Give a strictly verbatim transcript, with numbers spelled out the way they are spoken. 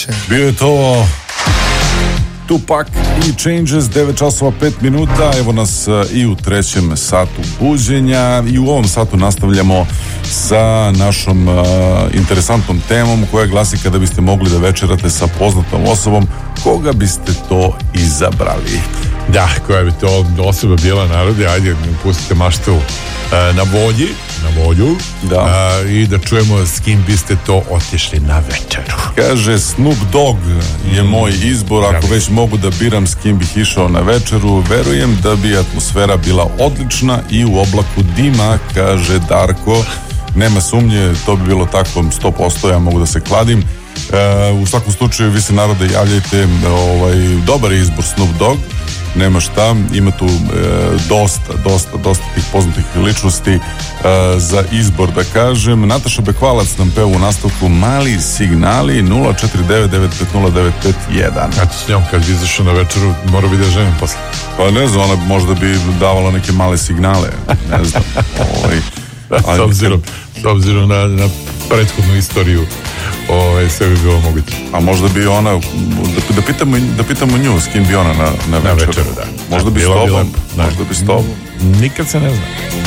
moguće. Bio je to Tupac i Changes, devet časova pet minuta. Evo nas i u trećem satu buđenja i u ovom satu nastavljamo sa našom uh, interesantnom temom koja glasi: kada biste mogli da večerate sa poznatom osobom, koga biste to izabrali? Da, koja bi to osoba bila, narode, ajde, pustite maštu uh, na volji, na volju, da. Uh, i da čujemo s kim biste to otišli na večeru. Kaže, Snoop Dogg je mm. moj izbor, ako ja već mogu da biram s kim bih išao na večeru, verujem da bi atmosfera bila odlična i u oblaku dima, kaže Darko. Nema sumnje, to bi bilo tako sto posto, ja mogu da se kladim. E, u svakom slučaju, vi se, narode, javljajte, ovaj, dobar je izbor Snoop Dogg, nema šta, ima tu e, dosta, dosta, dosta tih poznatih ličnosti e, za izbor, da kažem. Nataša Bekvalac nam peva u nastavku Mali signali nula četiri devet devet pet nula devet pet jedan. A to s njom kad bi izašao na večeru, mora bi da ženim posle. Pa ne znam, ona možda bi davala neke male signale, ne znam. Ovaj, s obzirom, s obzirom na, na prethodnu istoriju, ovaj, sve bi bilo moguće. A možda bi ona, da, da, pitamo, da pitamo nju s kim bi ona na, na večeru. Na večeru, da. Možda bi s tobom, možda bi s tobom. Nikad se ne zna.